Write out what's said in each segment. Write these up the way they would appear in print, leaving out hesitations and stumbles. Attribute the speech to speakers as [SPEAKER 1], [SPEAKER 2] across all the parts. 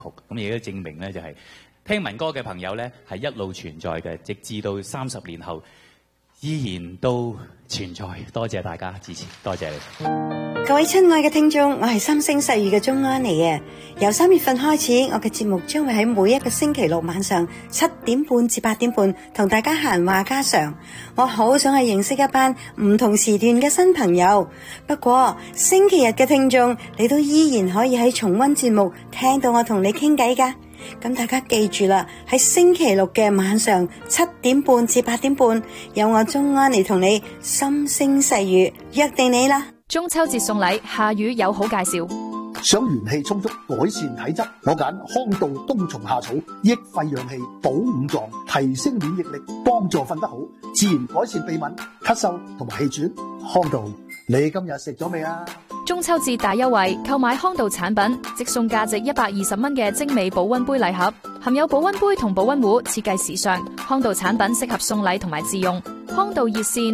[SPEAKER 1] 咁亦都證明咧就係聽民歌嘅朋友咧係一路存在嘅，直至到30年後依然都存在。多謝大家支持，多謝你。
[SPEAKER 2] 各位親愛嘅聽眾，我係心聲細語嘅鍾安妮啊！由3月份開始，我嘅節目將會喺每一個星期六晚上7點半至8點半同大家閒話家常。我好想去認識一班唔同時段嘅新朋友。不過星期日嘅聽眾，你都依然可以喺重溫節目聽到我同你傾偈㗎。咁大家記住啦，喺星期六嘅晚上7點半至8點半，有我鍾安妮同你心聲細語，約定你啦！
[SPEAKER 3] 中秋節送禮，夏雨有好介紹。
[SPEAKER 4] 想元氣充足，改善體質，我揀康道冬蟲夏草，益肺養氣，補五臟，提升免疫力，幫助瞓得好，自然改善鼻敏、咳嗽同埋氣喘。康道，你今日食咗未啊？
[SPEAKER 3] 中秋節大優惠，購買康道產品，即送價值120蚊嘅精美保溫杯禮盒，含有保溫杯同保溫壺，設計時尚。康道產品適合送禮同埋自用。康道熱線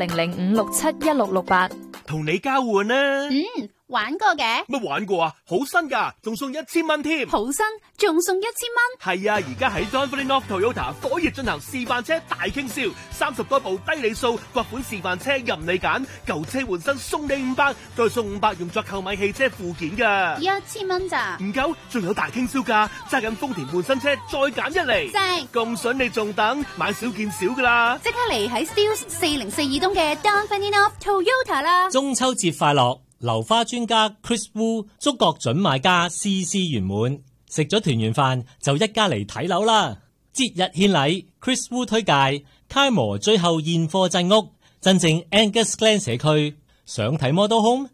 [SPEAKER 3] 1800-567-1668。
[SPEAKER 5] 同你交換啊！
[SPEAKER 6] 玩過嘅。
[SPEAKER 5] 乜玩過啊？好新㗎，仲送1000蚊添。
[SPEAKER 6] 好新，仲送1000蚊。
[SPEAKER 5] 係啊，而家喺 Donflin North Toyota 火熱進行示範車大傾銷，30多部低里數各款示範車任你揀，舊車換新送你500，再送500用作購買汽車附件㗎。
[SPEAKER 6] 1000蚊咋？
[SPEAKER 5] 唔夠，仲有大傾銷價，揸緊豐田換新車再減1厘。
[SPEAKER 6] 正，
[SPEAKER 5] 咁筍你仲等？買少見少㗎啦！
[SPEAKER 6] 即刻嚟喺 Steeles 404東嘅 Donflin North Toyota 啦！
[SPEAKER 7] 中秋節快樂！流花專家 Chris Wu 祝各準買家事事圓滿，食咗團圓飯就一家嚟睇樓啦！節日獻禮 ，Chris Wu 推介楷模最後現貨鎮屋，真正 Angus Glen 社區。想睇 Model Home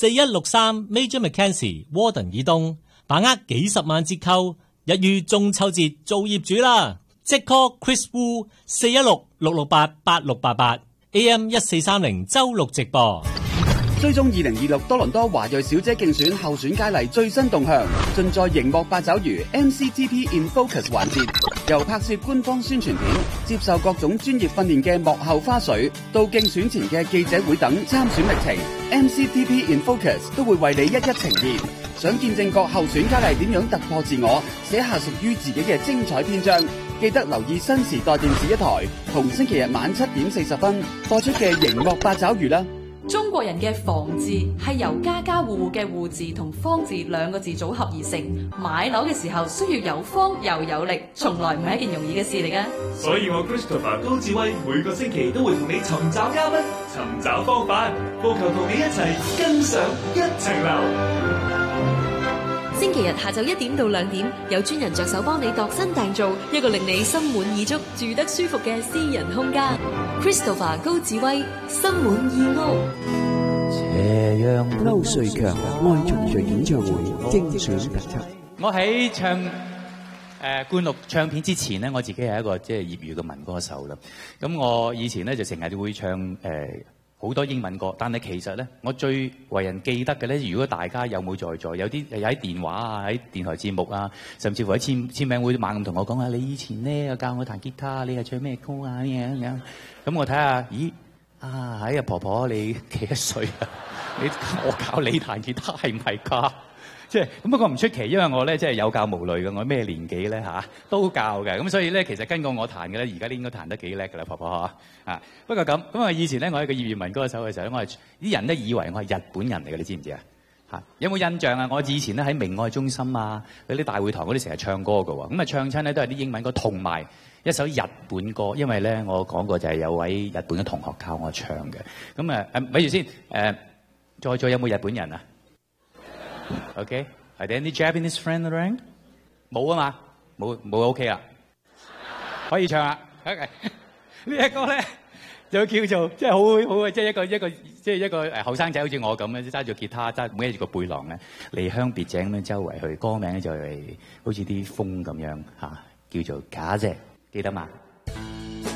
[SPEAKER 7] 4163 Major Mackenzie Warden 以東，把握幾十萬折扣，一於中秋節做業主啦！即 call Chris Wu 416-668-8688 AM 1430周六直播。
[SPEAKER 8] 追蹤2026多倫多華裔小姐競選候選佳麗最新動向，盡在熒幕八爪魚 MCTP in Focus 環節，由拍攝官方宣傳片、接受各種專業訓練嘅幕後花絮，到競選前嘅記者會等參選歷程 ，MCTP in Focus 都會為你一一呈現。想見證各候選佳麗點樣突破自我，寫下屬於自己嘅精彩篇章，記得留意新時代電視一台，同星期日晚7點40分播出嘅熒幕八爪魚啦。
[SPEAKER 9] 中國人嘅房字係由家家戶戶嘅戶字同方字2個字組合而成，買樓嘅時候需要有方又有力，從來唔係一件容易嘅事嚟㗎。
[SPEAKER 10] 所以我 Christopher 高志威每個星期都會同你尋找嘉賓，尋找方法，務求同你一齊跟上一層樓。
[SPEAKER 11] 星期日下晝1點到2點，有專人着手幫你度身訂造一個令你心滿意足、住得舒服嘅私人空間。Christopher 高志威，心滿意屋。
[SPEAKER 12] 斜陽歐瑞強愛重聚演唱會精選特輯。
[SPEAKER 1] 我喺唱灌錄唱片之前咧，我自己係一個即係業餘嘅民歌手啦。咁我以前咧就成日會唱好多英文歌，但係其實咧，我最為人記得嘅咧，如果大家有冇在座，有啲喺電話啊，喺電台節目啊，甚至乎喺簽名會猛咁同我講啊，你以前咧教我彈吉他，你係唱咩歌啊？咁樣，咁我睇下，咦啊，哎呀婆婆你幾多歲啊？我教你彈吉他係唔係㗎？即係咁，不過唔出奇，因為我咧即係有教無類嘅，我咩年紀咧都教嘅，咁所以咧其實跟過我彈嘅咧，而家都應該彈得幾叻㗎啦，婆婆啊！不過咁啊，以前咧我係個業餘民歌手嘅時候咧，我係啲人都以為我係日本人嚟嘅，你知唔知啊？有冇印象啊？我以前咧喺明愛中心啊，嗰啲大會堂嗰啲成日唱歌㗎喎，咁啊唱親咧都係啲英文歌同埋一首日本歌，因為咧我講過就係有位日本嘅同學教我唱嘅。咁咪住先在座有冇日本人啊？OK， are there any Japanese friend around？ 冇啊嘛，冇 OK 啊，可以唱啦。OK， 呢一個咧就叫做即係好嘅，即係一個後生仔好似我咁咧，揸住吉他，孭住個背囊咧，離鄉別井咁樣周圍去。歌名咧就係好似啲風咁樣叫做假啫，記得嘛？